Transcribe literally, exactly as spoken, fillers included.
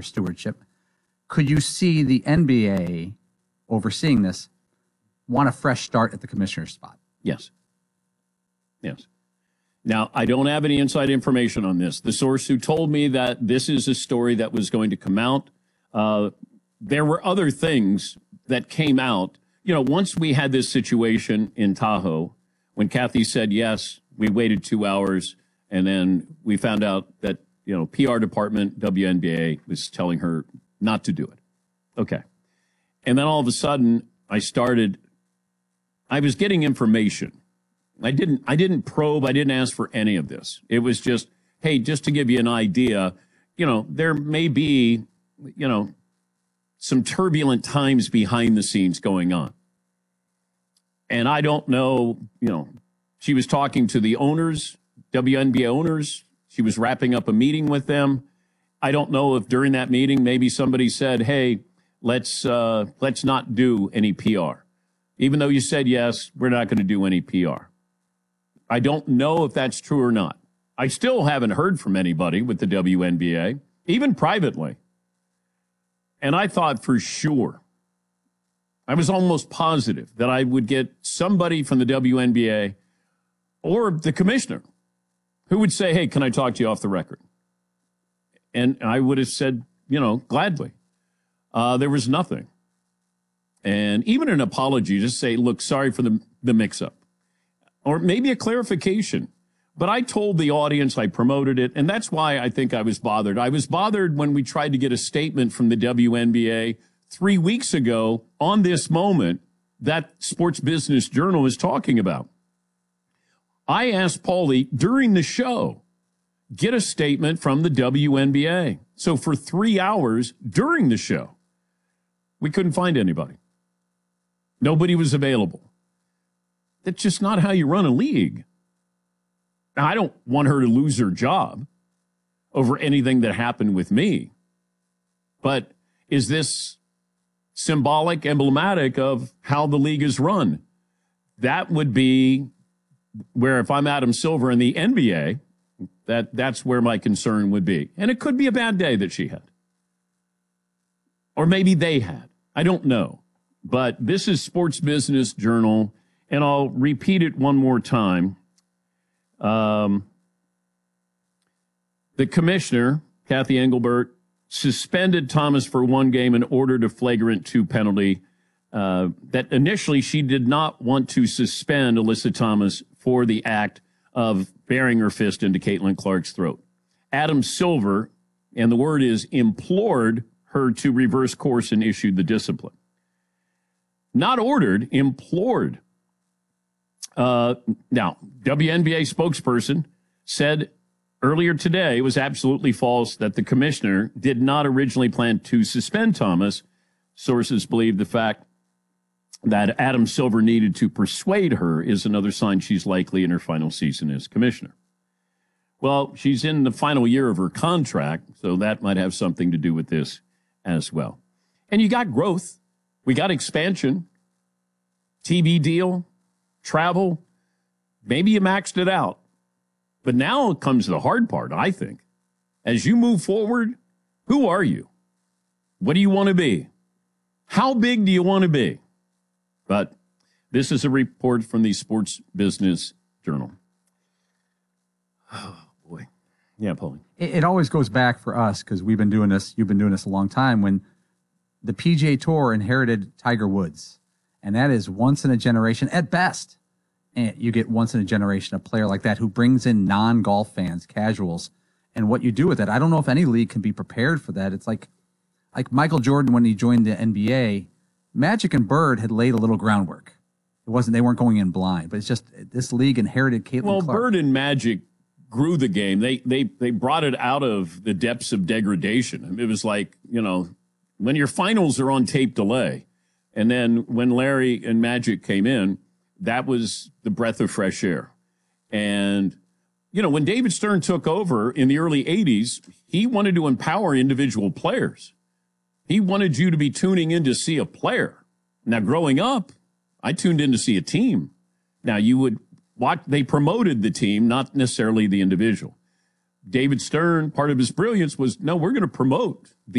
her stewardship. Could you see the N B A overseeing this want a fresh start at the commissioner's spot? Yes. Yes. Now, I don't have any inside information on this. The source who told me that this is a story that was going to come out, uh, there were other things that came out. You know, once we had this situation in Tahoe, when Kathy said yes, we waited two hours, and then we found out that, you know, P R department, W N B A, was telling her not to do it. Okay. And then all of a sudden, I started, I was getting information. I didn't, I didn't probe. I didn't ask for any of this. It was just, hey, just to give you an idea, you know, there may be, you know, some turbulent times behind the scenes going on. And I don't know, you know, she was talking to the owners, W N B A owners. She was wrapping up a meeting with them. I don't know if during that meeting, maybe somebody said, hey, let's, uh, let's not do any P R. Even though you said yes, we're not going to do any P R. I don't know if that's true or not. I still haven't heard from anybody with the W N B A, even privately. And I thought for sure, I was almost positive that I would get somebody from the W N B A or the commissioner who would say, hey, can I talk to you off the record? And I would have said, you know, gladly. Uh, there was nothing. And even an apology, just say, look, sorry for the, the mix-up. Or maybe a clarification. But I told the audience, I promoted it, and that's why I think I was bothered. I was bothered when we tried to get a statement from the W N B A three weeks ago on this moment that Sports Business Journal is talking about. I asked Paulie during the show, get a statement from the W N B A. So for three hours during the show, we couldn't find anybody. Nobody was available. That's just not how you run a league. Now, I don't want her to lose her job over anything that happened with me. But is this symbolic, emblematic of how the league is run? That would be where, if I'm Adam Silver in the N B A, that, that's where my concern would be. And it could be a bad day that she had. Or maybe they had. I don't know. But this is Sports Business Journal, and I'll repeat it one more time. Um, the commissioner, Kathy Engelbert, suspended Thomas for one game and ordered a flagrant two penalty. Uh, that initially she did not want to suspend Alyssa Thomas for the act of burying her fist into Caitlin Clark's throat. Adam Silver, and the word is implored her to reverse course and issued the discipline. Not ordered, implored. Uh, now, W N B A spokesperson said earlier today it was absolutely false that the commissioner did not originally plan to suspend Thomas. Sources believe the fact that Adam Silver needed to persuade her is another sign she's likely in her final season as commissioner. Well, she's in the final year of her contract, so that might have something to do with this as well. And you got growth. We got expansion, T V deal, travel. Maybe you maxed it out. But now comes the hard part, I think. As you move forward, who are you? What do you want to be? How big do you want to be? But this is a report from the Sports Business Journal. Oh, boy. Yeah, Paulie. It, it always goes back for us, because we've been doing this, you've been doing this a long time, when the P G A Tour inherited Tiger Woods. And that is once in a generation, at best. And you get once in a generation a player like that who brings in non-golf fans, casuals. And what you do with it, I don't know if any league can be prepared for that. It's like like Michael Jordan when he joined the N B A, Magic and Bird had laid a little groundwork. It wasn't, they weren't going in blind, but it's just this league inherited Caitlin Well, Clark. Bird and Magic grew the game. They they they brought it out of the depths of degradation. I mean, it was like, you know, when your finals are on tape delay, and then when Larry and Magic came in, that was the breath of fresh air. And, you know, when David Stern took over in the early eighties, he wanted to empower individual players. He wanted you to be tuning in to see a player. Now, growing up, I tuned in to see a team. Now, you would watch, they promoted the team, not necessarily the individual. David Stern, part of his brilliance was, no, we're going to promote the